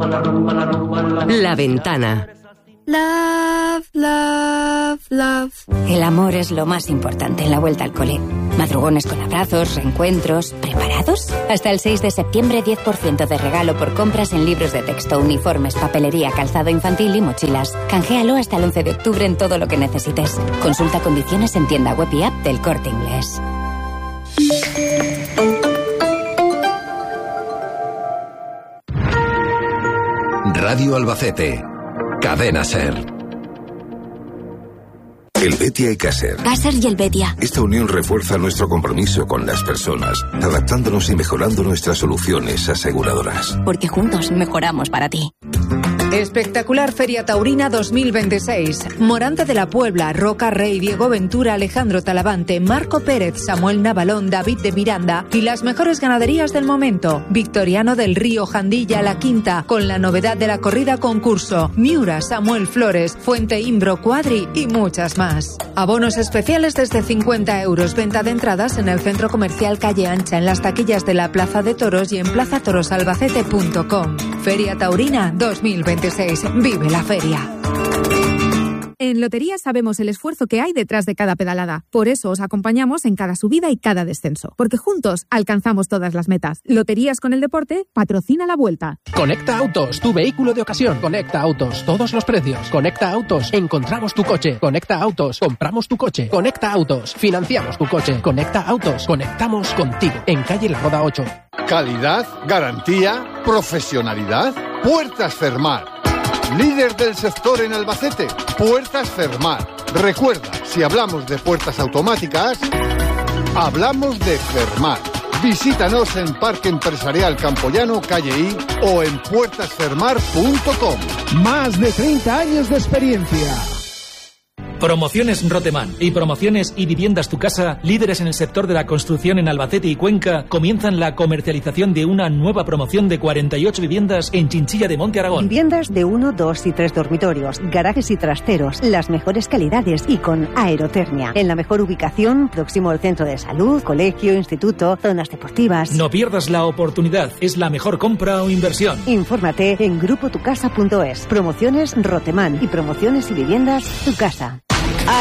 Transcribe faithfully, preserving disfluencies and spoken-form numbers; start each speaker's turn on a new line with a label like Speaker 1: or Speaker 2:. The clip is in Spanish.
Speaker 1: La Ventana.
Speaker 2: Love, love, love.
Speaker 3: El amor es lo más importante en la vuelta al cole. Madrugones con abrazos, reencuentros. ¿Preparados? Hasta el seis de septiembre, diez por ciento de regalo por compras en libros de texto, uniformes, papelería, calzado infantil y mochilas. Canjealo hasta el once de octubre en todo lo que necesites. Consulta condiciones en tienda web y app del Corte Inglés.
Speaker 4: Radio Albacete. Cadena Ser. Helvetia y Caser.
Speaker 2: Caser y Helvetia.
Speaker 4: Esta unión refuerza nuestro compromiso con las personas, adaptándonos y mejorando nuestras soluciones aseguradoras.
Speaker 2: Porque juntos mejoramos para ti.
Speaker 5: Espectacular Feria Taurina dos mil veintiséis. Morante de la Puebla, Roca Rey, Diego Ventura, Alejandro Talavante, Marco Pérez, Samuel Navalón, David de Miranda y las mejores ganaderías del momento. Victoriano del Río, Jandilla, La Quinta, con la novedad de la corrida concurso. Miura, Samuel Flores, Fuente Imbro, Cuadri y muchas más. Abonos especiales desde cincuenta euros. Venta de entradas en el Centro Comercial Calle Ancha, en las taquillas de la Plaza de Toros y en plaza toros albacete punto com. Feria Taurina dos mil veintiséis. Vive la feria.
Speaker 6: En Loterías sabemos el esfuerzo que hay detrás de cada pedalada. Por eso os acompañamos en cada subida y cada descenso. Porque juntos alcanzamos todas las metas. Loterías con el deporte patrocina la Vuelta.
Speaker 7: Conecta Autos, tu vehículo de ocasión. Conecta Autos, todos los precios. Conecta Autos, encontramos tu coche. Conecta Autos, compramos tu coche. Conecta Autos, financiamos tu coche. Conecta Autos, conectamos contigo. En calle La Roda ocho.
Speaker 8: Calidad, garantía, profesionalidad. Puertas Fermar. Líder del sector en Albacete, Puertas Fermar. Recuerda, si hablamos de puertas automáticas, hablamos de Fermar. Visítanos en Parque Empresarial Campoyano, calle I, o en puertas fermar punto com.
Speaker 9: Más de treinta años de experiencia.
Speaker 10: Promociones Rotemán y Promociones y Viviendas Tu Casa, líderes en el sector de la construcción en Albacete y Cuenca, comienzan la comercialización de una nueva promoción de cuarenta y ocho viviendas en Chinchilla de Monte Aragón.
Speaker 11: Viviendas de uno, dos y tres dormitorios, garajes y trasteros, las mejores calidades y con aerotermia. En la mejor ubicación, próximo al centro de salud, colegio, instituto, zonas deportivas.
Speaker 10: No pierdas la oportunidad, es la mejor compra o inversión.
Speaker 11: Infórmate en grupo tu casa punto es. Promociones Rotemán y Promociones y Viviendas Tu Casa.